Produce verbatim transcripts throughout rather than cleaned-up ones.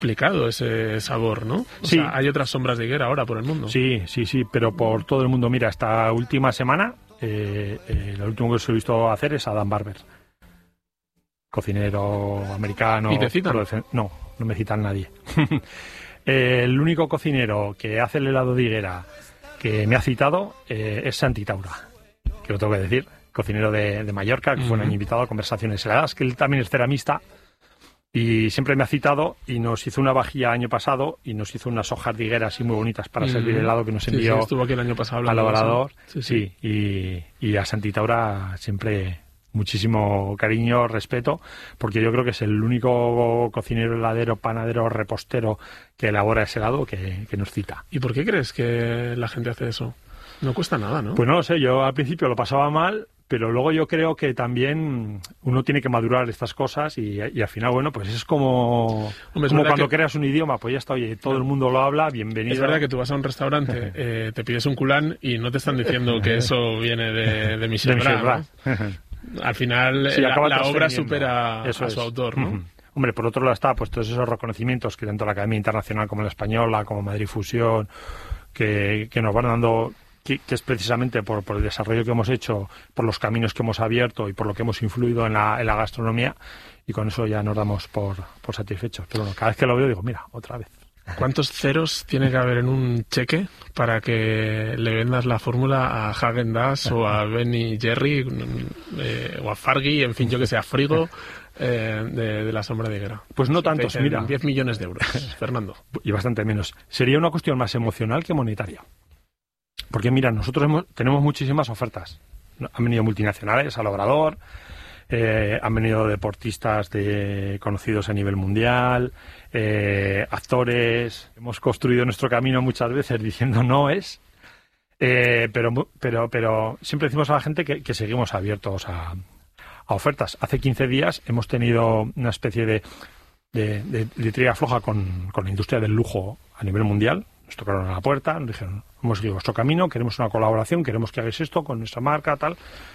complicado ese sabor, ¿no? O sí. sea, hay otras sombras de higuera ahora por el mundo. Sí, sí, sí, pero por todo el mundo. Mira, esta última semana, eh, eh, lo último que os he visto hacer es Adam Barber. Cocinero americano. ¿Y te citan? No, no me citan nadie. eh, el único cocinero que hace el helado de higuera que me ha citado eh, es Santi Taura, que lo tengo que decir, cocinero de, de Mallorca, que uh-huh. fue un año invitado a Conversaciones Heladas, que él también es ceramista y siempre me ha citado y nos hizo una vajilla año pasado y nos hizo unas hojas de higuera así muy bonitas para uh-huh. servir helado que nos envió sí, sí, estuvo aquí el año pasado al obrador. Sí, sí. sí y, y a Santi Taura siempre muchísimo cariño, respeto, porque yo creo que es el único cocinero, heladero, panadero, repostero que elabora ese helado que, que nos cita. ¿Y por qué crees que la gente hace eso? No cuesta nada, ¿no? Pues no lo sé, yo al principio lo pasaba mal, pero luego yo creo que también uno tiene que madurar estas cosas y, y al final, bueno, pues es como, Hombre, es como cuando que... creas un idioma, pues ya está, oye, todo el mundo lo habla, bienvenido. Es verdad que tú vas a un restaurante, eh, te pides un culán y no te están diciendo que eso viene de, de Michel Bras, ¿no? Al final sí, la, la obra supera Eso a su es. autor, ¿no? Uh-huh. Hombre, por otro lado está pues todos esos reconocimientos que tanto la Academia Internacional como la Española, como Madrid Fusión, que, que nos van dando, que, que es precisamente por, por el desarrollo que hemos hecho, por los caminos que hemos abierto y por lo que hemos influido en la, en la gastronomía, y con eso ya nos damos por, por satisfechos. Pero bueno, cada vez que lo veo digo, mira, otra vez. ¿Cuántos ceros tiene que haber en un cheque para que le vendas la fórmula a Häagen-Dazs o a Ben y Jerry eh, o a Fargy, en fin, yo que sé, a Frigo eh, de, de la sombra de higuera? Pues no tantos, mira. diez millones de euros, Fernando. Y bastante menos. Sería una cuestión más emocional que monetaria. Porque mira, nosotros hemos, tenemos muchísimas ofertas. Han venido multinacionales al obrador, eh, han venido deportistas de, conocidos a nivel mundial, eh, actores. Hemos construido nuestro camino muchas veces diciendo no es, eh, pero, pero, pero siempre decimos a la gente que, que seguimos abiertos a, a ofertas. Hace quince días hemos tenido una especie de, de, de, de tira floja con, con la industria del lujo a nivel mundial. Nos tocaron a la puerta, nos dijeron, hemos seguido vuestro camino, queremos una colaboración, queremos que hagáis esto con nuestra marca, tal.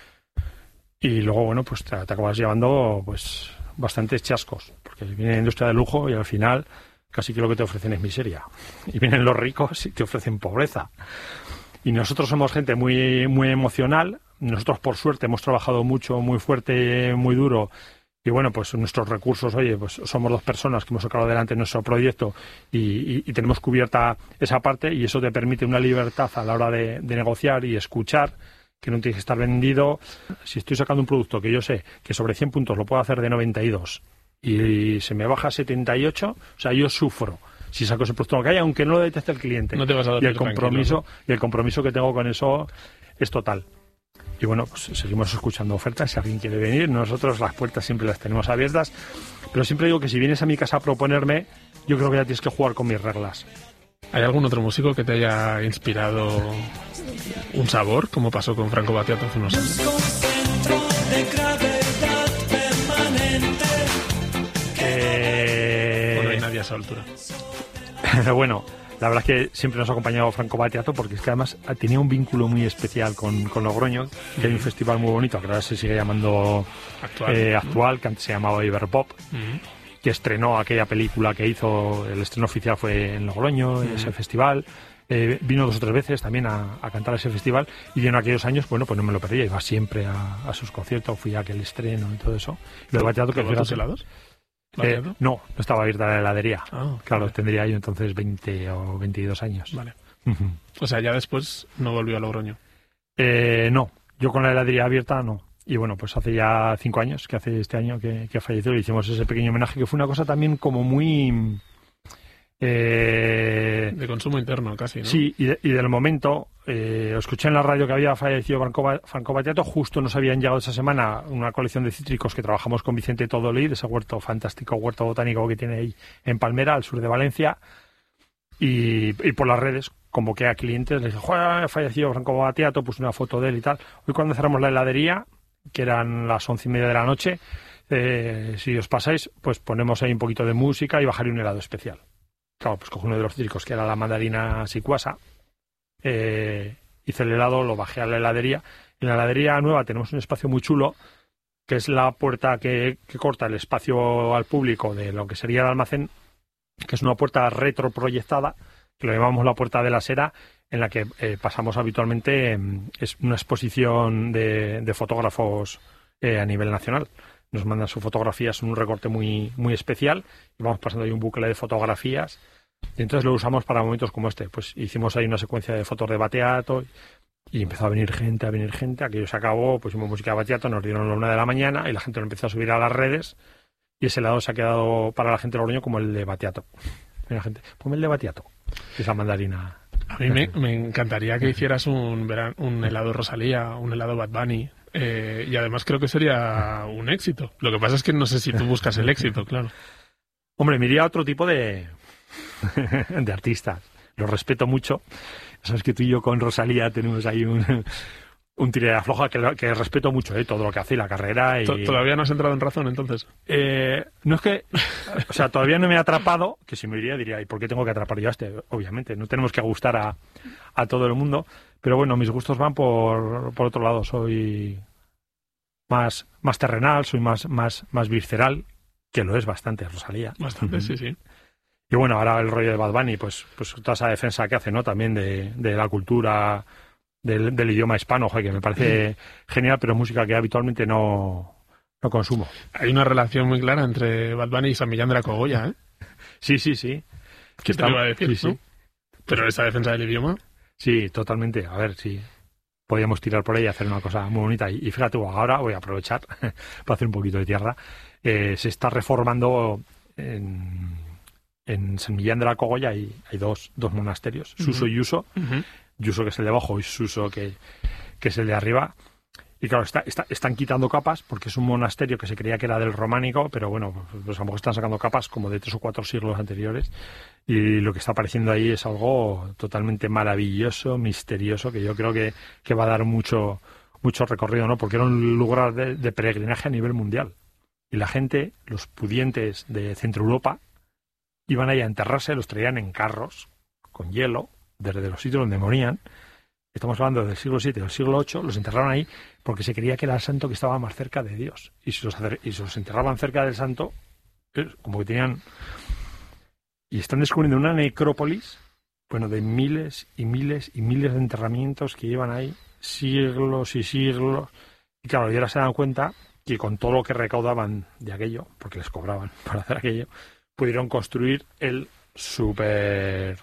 Y luego, bueno, pues te, te acabas llevando pues bastantes chascos, porque viene la industria del lujo y al final casi que lo que te ofrecen es miseria. Y vienen los ricos y te ofrecen pobreza. Y nosotros somos gente muy, muy emocional. Nosotros, por suerte, hemos trabajado mucho, muy fuerte, muy duro. Y bueno, pues nuestros recursos, oye, pues somos dos personas que hemos sacado adelante nuestro proyecto y, y, y tenemos cubierta esa parte, y eso te permite una libertad a la hora de, de negociar y escuchar, que no tiene que estar vendido. Si estoy sacando un producto que yo sé que sobre cien puntos lo puedo hacer de noventa y dos y se me baja a setenta y ocho, o sea, yo sufro si saco ese producto que haya, aunque no lo detecte el cliente. No te vas a y el compromiso, tranquilo, ¿no? Y el compromiso que tengo con eso es total. Y bueno, pues seguimos escuchando ofertas. Si alguien quiere venir, nosotros las puertas siempre las tenemos abiertas. Pero siempre digo que si vienes a mi casa a proponerme, yo creo que ya tienes que jugar con mis reglas. ¿Hay algún otro músico que te haya inspirado un sabor, como pasó con Franco Battiato hace unos años? Eh... ¿O no hay nadie a esa altura? Bueno, la verdad es que siempre nos ha acompañado Franco Battiato, porque es que además tenía un vínculo muy especial con, con Logroño, que uh-huh. hay un festival muy bonito, que ahora se sigue llamando actual, eh, actual uh-huh. que antes se llamaba Iberpop, uh-huh. que estrenó aquella película que hizo, el estreno oficial fue en Logroño, en uh-huh. ese festival. Eh, vino dos o tres veces también a, a cantar a ese festival, y yo en aquellos años, bueno, pues no me lo perdía, iba siempre a, a sus conciertos, fui a aquel estreno y todo eso. Lo de Battiato, que ¿Probó tus helados? Eh, no, no estaba abierta la heladería. Ah, claro, vale. Tendría yo entonces veinte o veintidós años. Vale. Uh-huh. O sea, ya después no volvió a Logroño. Eh, no, yo con la heladería abierta no. Y bueno, pues hace ya cinco años, que hace este año que, que falleció, le hicimos ese pequeño homenaje, que fue una cosa también como muy... Eh, de consumo interno casi, ¿no? Sí, y, de, y del momento, eh, escuché en la radio que había fallecido Franco, Franco Battiato. Justo nos habían llegado esa semana una colección de cítricos que trabajamos con Vicente Todolí, de ese huerto fantástico, huerto botánico que tiene ahí en Palmera, al sur de Valencia, y, y por las redes convoqué a clientes, les dije, ¡joder, ha fallecido Franco Battiato! Puse una foto de él y tal. Hoy cuando cerramos la heladería, que eran las once y media de la noche, eh, si os pasáis, pues ponemos ahí un poquito de música y bajaré un helado especial. Claro, pues cogí uno de los cítricos, que era la mandarina sicuasa, eh, hice el helado, lo bajé a la heladería. En la heladería nueva tenemos un espacio muy chulo, que es la puerta que, que corta el espacio al público de lo que sería el almacén, que es una puerta retroproyectada, que lo llamamos la Puerta de la Sera, en la que eh, pasamos habitualmente, eh, es una exposición de, de fotógrafos eh, a nivel nacional. Nos mandan sus fotografías en un recorte muy, muy especial y vamos pasando ahí un bucle de fotografías y entonces lo usamos para momentos como este. Pues hicimos ahí una secuencia de fotos de Battiato y empezó a venir gente, a venir gente, aquello se acabó, pusimos música de Battiato, nos dieron la una de la mañana y la gente lo empezó a subir a las redes y ese lado se ha quedado para la gente de Logroño como el de Battiato. Mira, gente, ponme el de Battiato, esa mandarina. A mí me, me encantaría que hicieras un, veran- un helado Rosalía, un helado Bad Bunny, eh, y además creo que sería un éxito. Lo que pasa es que no sé si tú buscas el éxito, claro. Hombre, me iría a otro tipo de, de artistas. Los respeto mucho. Sabes que tú y yo con Rosalía tenemos ahí un, un tira de afloja que, que respeto mucho, ¿eh? Todo lo que hace y la carrera. Y... ¿Todavía no has entrado en razón, entonces? Eh, no es que... O sea, todavía no me he atrapado, que si me iría diría, ¿y por qué tengo que atrapar yo a este? Obviamente, no tenemos que gustar a, a todo el mundo. Pero bueno, mis gustos van por, por otro lado. Soy más, más terrenal, soy más, más, más visceral, que lo es bastante, Rosalía. Bastante, sí, sí. Y bueno, ahora el rollo de Bad Bunny, pues, pues toda esa defensa que hace, ¿no? También de, de la cultura, del, del idioma hispano, joder, que me parece genial, pero es música que habitualmente no, no consumo. Hay una relación muy clara entre Bad Bunny y San Millán de la Cogolla, ¿eh? Sí, sí, sí. ¿Qué te lo iba a decir, sí, ¿no? sí. Pero esa defensa del idioma... Sí, totalmente. A ver, sí. Podríamos tirar por ahí y hacer una cosa muy bonita. Y, y fíjate, ahora voy a aprovechar para hacer un poquito de tierra. Eh, se está reformando en, en San Millán de la Cogolla. Hay, hay dos, dos monasterios, uh-huh. Suso y Uso. Uh-huh. Yuso, que es el de abajo, y Suso, que, que es el de arriba. Y claro, está, está, están quitando capas porque es un monasterio que se creía que era del románico, pero bueno, pues a lo mejor están sacando capas como de tres o cuatro siglos anteriores. Y lo que está apareciendo ahí es algo totalmente maravilloso, misterioso, que yo creo que, que va a dar mucho, mucho recorrido, ¿no? Porque era un lugar de, de peregrinaje a nivel mundial. Y la gente, los pudientes de Centro Europa, iban ahí a enterrarse, los traían en carros, con hielo, desde los sitios donde morían. Estamos hablando del siglo siete o del siglo ocho, los enterraron ahí porque se creía que era el santo que estaba más cerca de Dios. Y si los, y si los enterraban cerca del santo, como que tenían... Y están descubriendo una necrópolis, bueno, de miles y miles y miles de enterramientos que llevan ahí siglos y siglos. Y claro, y ahora se dan cuenta que con todo lo que recaudaban de aquello, porque les cobraban para hacer aquello, pudieron construir el super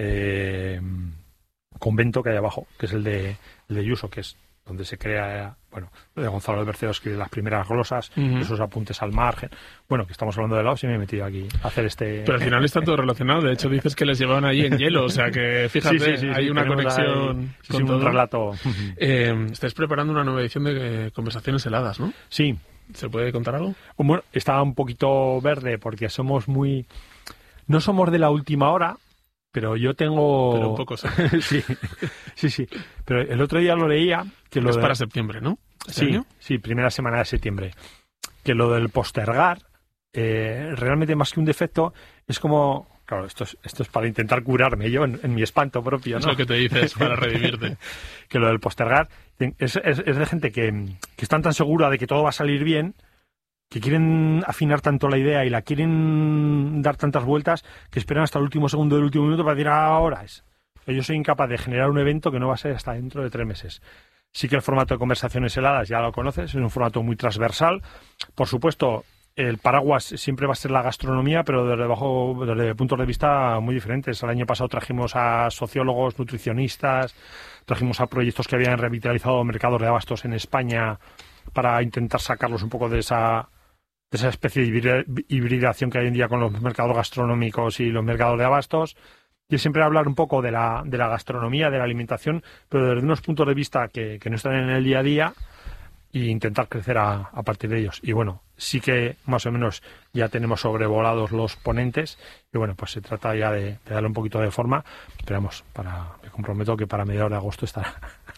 eh, convento que hay abajo, que es el de, el de Yuso, que es donde se crea, bueno, de Gonzalo del Bercedo escribe las primeras glosas, uh-huh. esos apuntes al margen. Bueno, que estamos hablando de lados y me he metido aquí a hacer este... Pero al final está todo relacionado. De hecho, dices que les llevaban ahí en hielo, o sea que, fíjate, sí, sí, sí, hay sí, una conexión ahí, sí, con sí, todo. Un relato. Eh, estáis preparando una nueva edición de Conversaciones Heladas, ¿no? Sí. ¿Se puede contar algo? Bueno, está un poquito verde porque somos muy... No somos de la última hora, pero yo tengo... Pero un poco sí. sí, sí, sí. Pero el otro día lo leía... que lo es de... para septiembre, ¿no? Sí, año? sí, primera semana de septiembre. Que lo del postergar, eh, realmente más que un defecto, es como... Claro, esto es, esto es para intentar curarme yo en, en mi espanto propio, ¿no? Es lo que te dices para redimirte. Que lo del postergar es, es, es de gente que, que están tan segura de que todo va a salir bien, que quieren afinar tanto la idea y la quieren dar tantas vueltas que esperan hasta el último segundo del último minuto para decir ahora es. Yo soy incapaz de generar un evento que no va a ser hasta dentro de tres meses. Sí que el formato de Conversaciones Heladas ya lo conoces, es un formato muy transversal. Por supuesto, el paraguas siempre va a ser la gastronomía, pero desde, bajo, desde puntos de vista muy diferentes. El año pasado trajimos a sociólogos, nutricionistas, trajimos a proyectos que habían revitalizado mercados de abastos en España para intentar sacarlos un poco de esa... de esa especie de hibridación que hay hoy en día con los mercados gastronómicos y los mercados de abastos. Y siempre hablar un poco de la, de la gastronomía, de la alimentación, pero desde unos puntos de vista que, que no están en el día a día e intentar crecer a, a partir de ellos. Y bueno, sí que más o menos ya tenemos sobrevolados los ponentes y bueno, pues se trata ya de, de darle un poquito de forma. Esperamos, para, me comprometo que para mediados de agosto estará.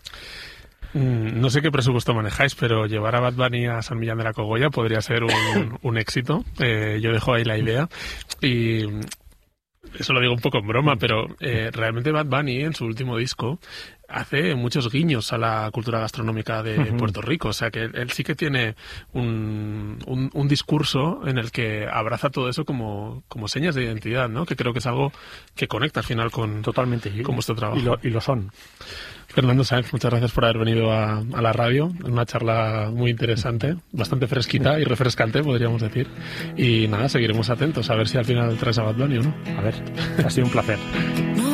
No sé qué presupuesto manejáis, pero llevar a Bad Bunny a San Millán de la Cogolla podría ser un, un éxito. Eh, yo dejo ahí la idea. Y eso lo digo un poco en broma, pero eh, realmente Bad Bunny en su último disco hace muchos guiños a la cultura gastronómica de uh-huh. Puerto Rico. O sea, que él, él sí que tiene un, un, un discurso en el que abraza todo eso como, como señas de identidad, ¿no? Que creo que es algo que conecta al final con, Totalmente. con vuestro trabajo. Y lo, y lo son. Fernando Sáenz, muchas gracias por haber venido a, a la radio. Una charla muy interesante, bastante fresquita y refrescante, podríamos decir. Y nada, seguiremos atentos a ver si al final traes a Bad Bunny o no. A ver, ha sido un placer.